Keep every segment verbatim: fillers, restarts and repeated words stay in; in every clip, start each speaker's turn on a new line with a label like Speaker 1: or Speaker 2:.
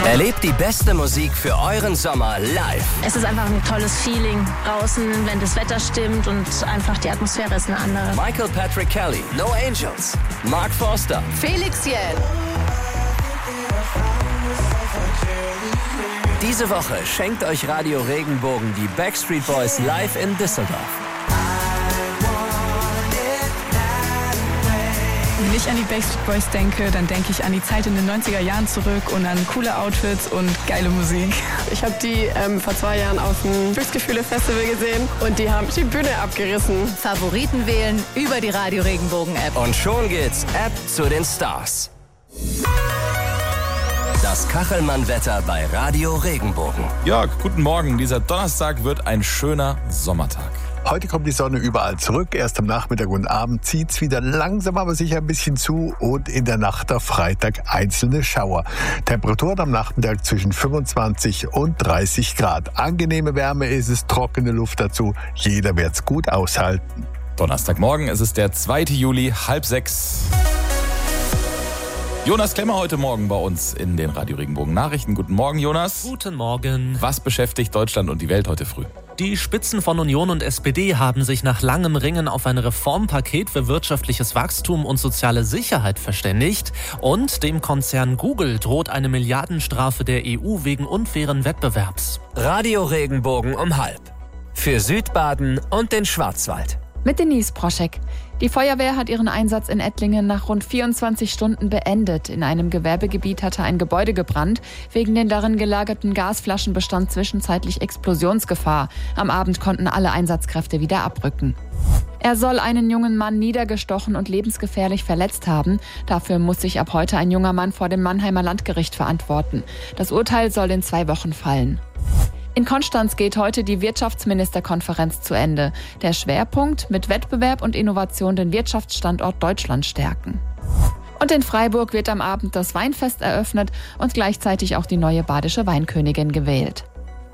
Speaker 1: Erlebt die beste Musik für euren Sommer live.
Speaker 2: Es ist einfach ein tolles Feeling draußen, wenn das Wetter stimmt und einfach die Atmosphäre ist eine andere.
Speaker 1: Michael Patrick Kelly, No Angels, Mark Forster,
Speaker 3: Felix Jähn.
Speaker 1: Diese Woche schenkt euch Radio Regenbogen die Backstreet Boys live in Düsseldorf.
Speaker 4: Wenn ich an die Backstreet Boys denke, dann denke ich an die Zeit in den neunziger Jahren zurück und an coole Outfits und geile Musik.
Speaker 5: Ich habe die ähm, vor zwei Jahren auf dem Glücksgefühle-Festival gesehen und die haben die Bühne abgerissen.
Speaker 3: Favoriten wählen über die Radio Regenbogen-App.
Speaker 1: Und schon geht's App zu den Stars. Das Kachelmann-Wetter bei Radio Regenbogen.
Speaker 6: Jörg, guten Morgen. Dieser Donnerstag wird ein schöner Sommertag.
Speaker 7: Heute kommt die Sonne überall zurück. Erst am Nachmittag und Abend zieht's wieder langsam, aber sicher ein bisschen zu. Und in der Nacht auf Freitag einzelne Schauer. Temperaturen am Nachmittag zwischen fünfundzwanzig und dreißig Grad. Angenehme Wärme ist es, trockene Luft dazu. Jeder wird's gut aushalten.
Speaker 6: Donnerstagmorgen, es ist der zweite Juli, halb sechs. Jonas Klemmer heute Morgen bei uns in den Radio Regenbogen Nachrichten. Guten Morgen, Jonas.
Speaker 8: Guten Morgen.
Speaker 6: Was beschäftigt Deutschland und die Welt heute früh?
Speaker 8: Die Spitzen von Union und S P D haben sich nach langem Ringen auf ein Reformpaket für wirtschaftliches Wachstum und soziale Sicherheit verständigt. Und dem Konzern Google droht eine Milliardenstrafe der E U wegen unfairen Wettbewerbs.
Speaker 1: Radio Regenbogen um halb. Für Südbaden und den Schwarzwald.
Speaker 9: Mit Denise Proschek. Die Feuerwehr hat ihren Einsatz in Ettlingen nach rund vierundzwanzig Stunden beendet. In einem Gewerbegebiet hatte ein Gebäude gebrannt. Wegen den darin gelagerten Gasflaschen bestand zwischenzeitlich Explosionsgefahr. Am Abend konnten alle Einsatzkräfte wieder abrücken. Er soll einen jungen Mann niedergestochen und lebensgefährlich verletzt haben. Dafür muss sich ab heute ein junger Mann vor dem Mannheimer Landgericht verantworten. Das Urteil soll in zwei Wochen fallen. In Konstanz geht heute die Wirtschaftsministerkonferenz zu Ende. Der Schwerpunkt: mit Wettbewerb und Innovation den Wirtschaftsstandort Deutschland stärken. Und in Freiburg wird am Abend das Weinfest eröffnet und gleichzeitig auch die neue badische Weinkönigin gewählt.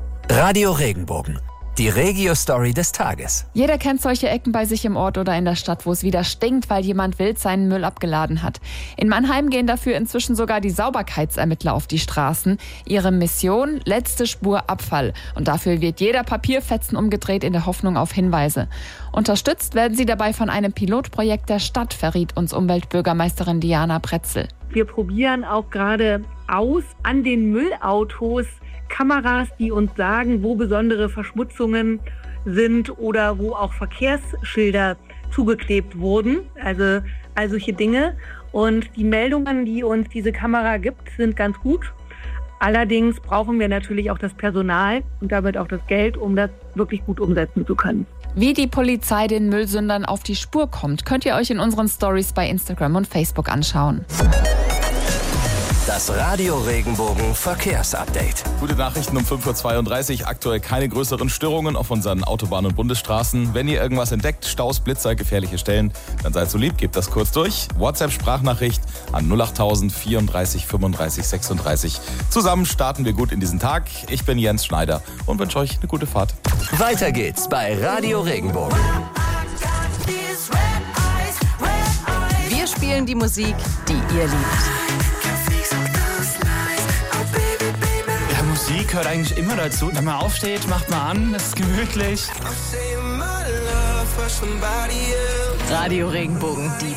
Speaker 1: Radio Regenbogen. Die Regio-Story des Tages.
Speaker 9: Jeder kennt solche Ecken bei sich im Ort oder in der Stadt, wo es wieder stinkt, weil jemand wild seinen Müll abgeladen hat. In Mannheim gehen dafür inzwischen sogar die Sauberkeitsermittler auf die Straßen. Ihre Mission: letzte Spur Abfall. Und dafür wird jeder Papierfetzen umgedreht in der Hoffnung auf Hinweise. Unterstützt werden sie dabei von einem Pilotprojekt der Stadt, verriet uns Umweltbürgermeisterin Diana Pretzel.
Speaker 10: Wir probieren auch gerade aus an den Müllautos Kameras, die uns sagen, wo besondere Verschmutzungen sind oder wo auch Verkehrsschilder zugeklebt wurden, also all solche Dinge. Und die Meldungen, die uns diese Kamera gibt, sind ganz gut. Allerdings brauchen wir natürlich auch das Personal und damit auch das Geld, um das wirklich gut umsetzen zu können.
Speaker 9: Wie die Polizei den Müllsündern auf die Spur kommt, könnt ihr euch in unseren Stories bei Instagram und Facebook anschauen.
Speaker 1: Das Radio Regenbogen Verkehrsupdate.
Speaker 6: Gute Nachrichten um fünf Uhr zweiunddreißig. Aktuell keine größeren Störungen auf unseren Autobahnen und Bundesstraßen. Wenn ihr irgendwas entdeckt, Staus, Blitzer, gefährliche Stellen, dann seid so lieb, gebt das kurz durch. WhatsApp-Sprachnachricht an null acht tausend vierunddreißig fünfunddreißig sechsunddreißig. Zusammen starten wir gut in diesen Tag. Ich bin Jens Schneider und wünsche euch eine gute Fahrt.
Speaker 1: Weiter geht's bei Radio Regenbogen.
Speaker 3: Wir spielen die Musik, die ihr liebt.
Speaker 11: Musik gehört eigentlich immer dazu. Wenn man aufsteht, macht man an, es ist gemütlich.
Speaker 3: Radio Regenbogen, die